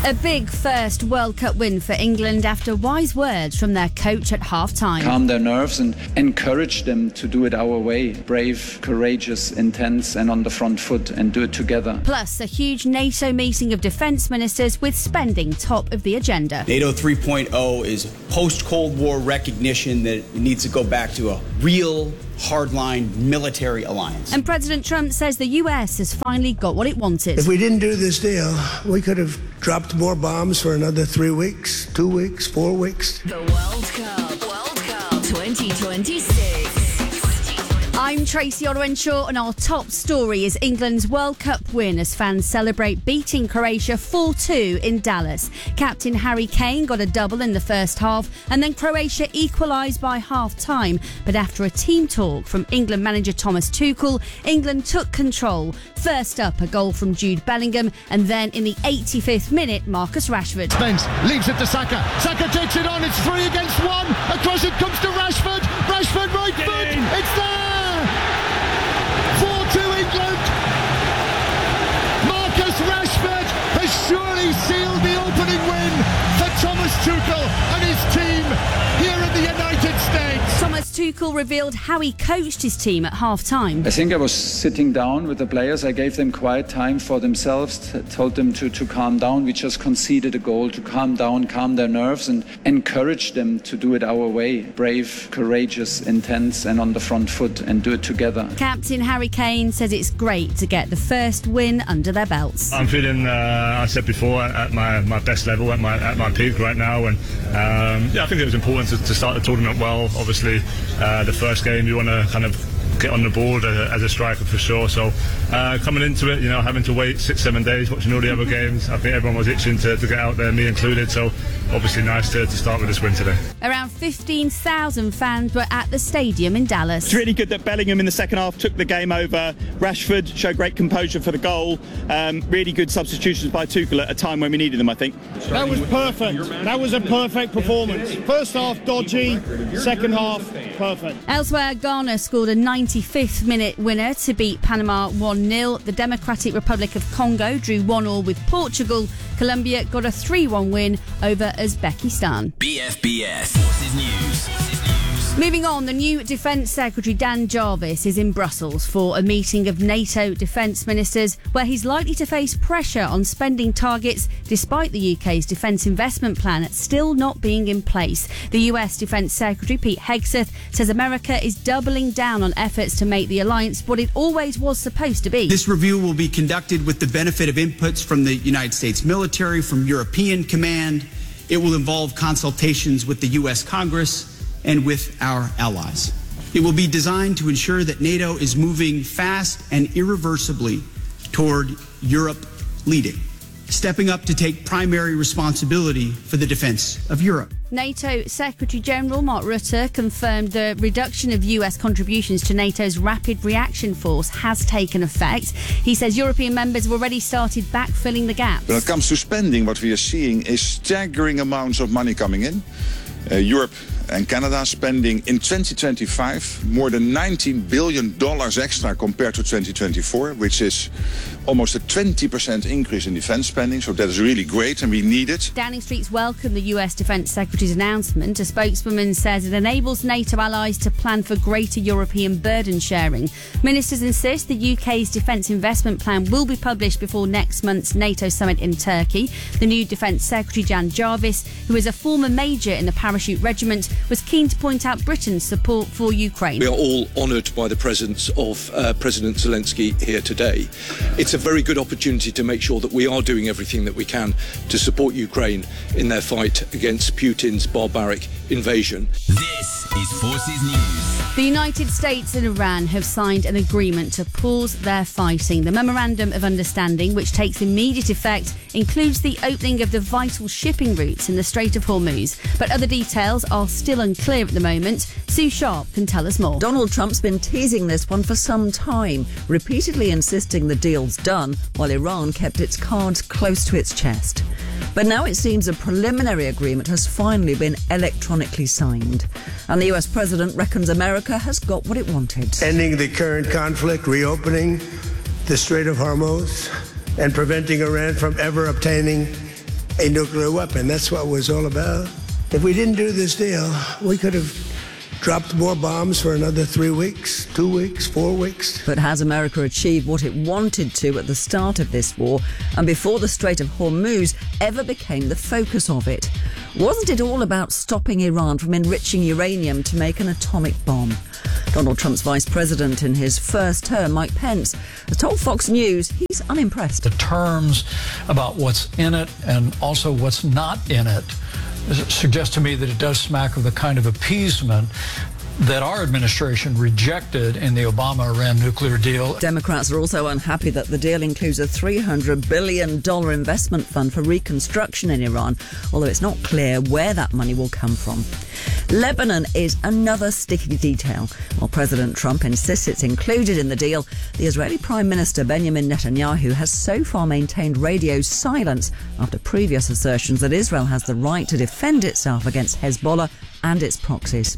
A big first World Cup win for England after wise words from their coach at half-time. Calm their nerves and encourage them to do it our way. Brave, courageous, intense and on the front foot, and do it together. Plus, a huge NATO meeting of defence ministers with spending top of the agenda. NATO 3.0 is post-Cold War recognition that it needs to go back to a real hardline military alliance. And President Trump says the US has finally got what it wanted. If we didn't do this deal, we could have dropped more bombs for another 3 weeks, 2 weeks, 4 weeks. The World Cup 2026. I'm Tracy Orwenshaw, and our top story is England's World Cup win as fans celebrate beating Croatia 4-2 in Dallas. Captain Harry Kane got a double in the first half, and then Croatia equalised by half-time. But after a team talk from England manager Thomas Tuchel, England took control. First up, a goal from Jude Bellingham, and then in the 85th minute, Marcus Rashford. Spence leaves it to Saka. Saka takes it on. It's 3 against 1. Across it comes to Rashford. Rashford right foot. It's there. 4-2 England. Marcus Rashford has surely sealed the opening win for Thomas Tuchel and his team here in the United States. Thomas Tuchel revealed how he coached his team at half-time. I think I was sitting down with the players. I gave them quiet time for themselves, told them to calm down. We just conceded a goal, to calm down, calm their nerves and encourage them to do it our way. Brave, courageous, intense and on the front foot, and do it together. Captain Harry Kane says it's great to get the first win under their belts. I'm feeling, I said before, at my best level, at my peak right now. And I think it was important to start the tournament well. Obviously, the first game you want to kind of get on the board as a striker for sure. So coming into it, having to wait 6-7 days, watching all the other games, I think everyone was itching to get out there, me included. So obviously nice to start with this win today. Around 15,000 fans were at the stadium in Dallas. It's really good that Bellingham in the second half took the game over. Rashford showed great composure for the goal. Really good substitutions by Tuchel at a time when we needed them, I think. That was perfect. That was a perfect performance. First half dodgy, second half perfect. Elsewhere, Ghana scored a 95th minute winner to beat Panama 1-0. The Democratic Republic of Congo drew 1-1 with Portugal. Colombia got a 3-1 win over Uzbekistan. BFBS Forces News. Moving on, the new Defence Secretary Dan Jarvis is in Brussels for a meeting of NATO defence ministers where he's likely to face pressure on spending targets despite the UK's defence investment plan still not being in place. The US Defence Secretary Pete Hegseth says America is doubling down on efforts to make the alliance what it always was supposed to be. This review will be conducted with the benefit of inputs from the United States military, from European Command. It will involve consultations with the US Congress and with our allies. It will be designed to ensure that NATO is moving fast and irreversibly toward Europe leading, stepping up to take primary responsibility for the defense of Europe. NATO Secretary-General Mark Rutte confirmed the reduction of US contributions to NATO's Rapid Reaction Force has taken effect. He says European members have already started backfilling the gaps. When it comes to spending, what we are seeing is staggering amounts of money coming in. Europe and Canada spending in 2025 more than $19 billion extra compared to 2024, which is almost a 20% increase in defense spending. So that is really great and we need it. Downing Street's welcomed the US Defence Secretary's announcement. A spokeswoman says it enables NATO allies to plan for greater European burden sharing. Ministers insist the UK's defence investment plan will be published before next month's NATO summit in Turkey. The new Defence Secretary Dan Jarvis, who is a former major in the Parachute Regiment, was keen to point out Britain's support for Ukraine. We are all honoured by the presence of President Zelensky here today. It's a very good opportunity to make sure that we are doing everything that we can to support Ukraine in their fight against Putin's barbaric invasion. This is Forces News. The United States and Iran have signed an agreement to pause their fighting. The Memorandum of Understanding, which takes immediate effect, includes the opening of the vital shipping routes in the Strait of Hormuz. But other details are still unclear at the moment. Sue Sharp can tell us more. Donald Trump's been teasing this one for some time, repeatedly insisting the deal's done, while Iran kept its cards close to its chest. But now it seems a preliminary agreement has finally been electronically signed. And the US president reckons America has got what it wanted. Ending the current conflict, reopening the Strait of Hormuz, and preventing Iran from ever obtaining a nuclear weapon. That's what it was all about. If we didn't do this deal, we could have dropped more bombs for another 3 weeks, 2 weeks, 4 weeks. But has America achieved what it wanted to at the start of this war and before the Strait of Hormuz ever became the focus of it? Wasn't it all about stopping Iran from enriching uranium to make an atomic bomb? Donald Trump's vice president in his first term, Mike Pence, has told Fox News he's unimpressed. The terms about what's in it and also what's not in it suggests to me that it does smack of the kind of appeasement that our administration rejected in the Obama-Iran nuclear deal. Democrats are also unhappy that the deal includes a $300 billion investment fund for reconstruction in Iran, although it's not clear where that money will come from. Lebanon is another sticky detail. While President Trump insists it's included in the deal, the Israeli Prime Minister Benjamin Netanyahu has so far maintained radio silence after previous assertions that Israel has the right to defend itself against Hezbollah and its proxies.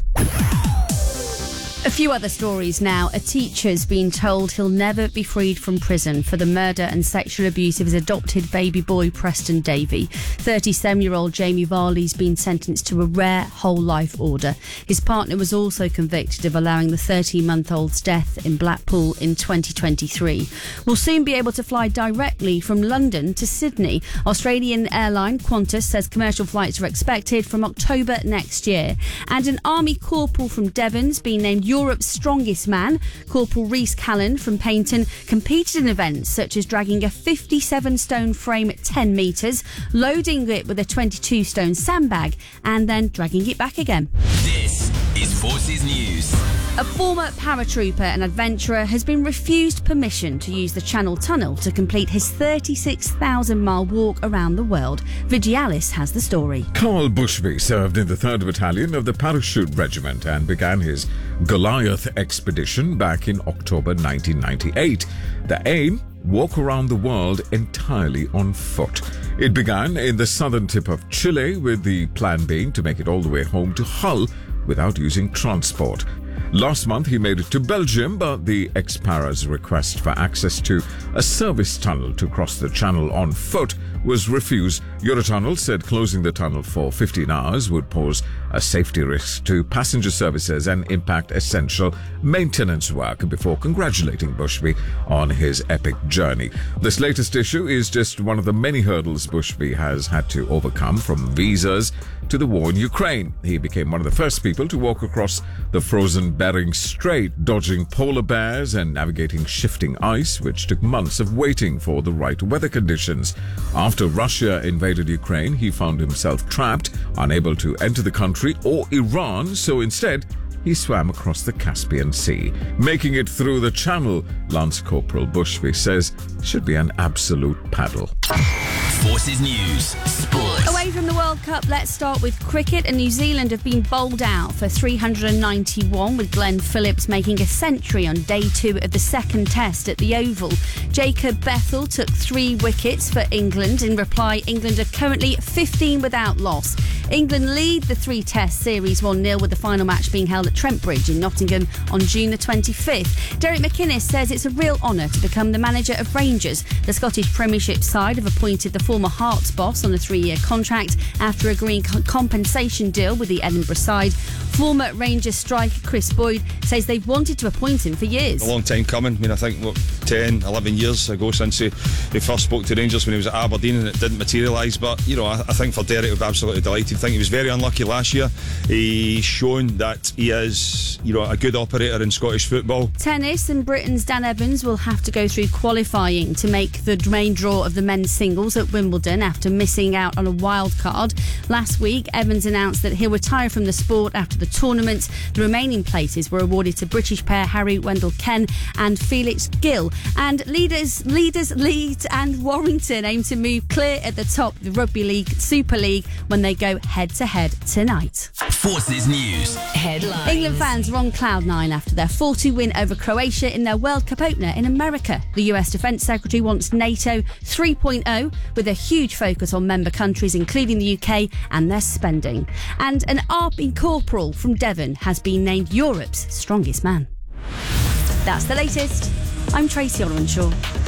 A few other stories now. A teacher's been told he'll never be freed from prison for the murder and sexual abuse of his adopted baby boy, Preston Davey. 37-year-old Jamie Varley's been sentenced to a rare whole life order. His partner was also convicted of allowing the 13-month-old's death in Blackpool in 2023. We'll soon be able to fly directly from London to Sydney. Australian airline Qantas says commercial flights are expected from October next year. And an army corporal from Devon's been named Europe's strongest man. Corporal Rhys Callan from Paignton competed in events such as dragging a 57-stone frame at 10 metres, loading it with a 22-stone sandbag and then dragging it back again. This is Forces News. A former paratrooper and adventurer has been refused permission to use the Channel Tunnel to complete his 36,000-mile walk around the world. Vigialis has the story. Carl Bushby served in the 3rd Battalion of the Parachute Regiment and began his Goliath expedition back in October 1998. The aim? Walk around the world entirely on foot. It began in the southern tip of Chile, with the plan being to make it all the way home to Hull without using transport. Last month he made it to Belgium, but the ex-para's request for access to a service tunnel to cross the channel on foot was refused. Eurotunnel said closing the tunnel for 15 hours would pose a safety risk to passenger services and impact essential maintenance work, before congratulating Bushby on his epic journey. This latest issue is just one of the many hurdles Bushby has had to overcome, from visas to the war in Ukraine. He became one of the first people to walk across the frozen Bering Strait, dodging polar bears and navigating shifting ice, which took months of waiting for the right weather conditions. After Russia invaded Ukraine, he found himself trapped, unable to enter the country or Iran, so instead he swam across the Caspian Sea. Making it through the Channel, Lance Corporal Bushby says, should be an absolute paddle. Forces News Sports. Away from the World Cup, let's start with cricket. And New Zealand have been bowled out for 391, with Glenn Phillips making a century on day 2 of the second test at the Oval. Jacob Bethel took 3 wickets for England. In reply, England are currently 15 without loss. England lead the 3-test series 1-0, with the final match being held at Trent Bridge in Nottingham on June the 25th. Derek McInnes says it's a real honour to become the manager of Rangers. The Scottish Premiership side have appointed the former Hearts boss on a 3-year contract after agreeing compensation deal with the Edinburgh side. Former Rangers striker Chris Boyd says they've wanted to appoint him for years. A long time coming. I mean, I think 10, 11 years ago since he first spoke to Rangers when he was at Aberdeen, and it didn't materialise. But you know, I think for Derek, we'll be absolutely delighted. I think he was very unlucky last year. He's shown that he is, you know, a good operator in Scottish football. Tennis, and Britain's Dan Evans will have to go through qualifying to make the main draw of the men's singles at Wimbledon after missing out on a wild card. Last week, Evans announced that he'll retire from the sport after the tournament. The remaining places were awarded to British pair Harry Wendell-Ken and Felix Gill. And Leeds and Warrington aim to move clear at the top of the Rugby League Super League when they go head-to-head tonight. Forces News headlines. England fans are on cloud 9 after their 4-2 win over Croatia in their World Cup opener in America. The US Defence Secretary wants NATO 3.0, with a huge focus on member countries including the UK and their spending. And an army corporal from Devon has been named Europe's strongest man. That's the latest. I'm Tracy Orenshaw.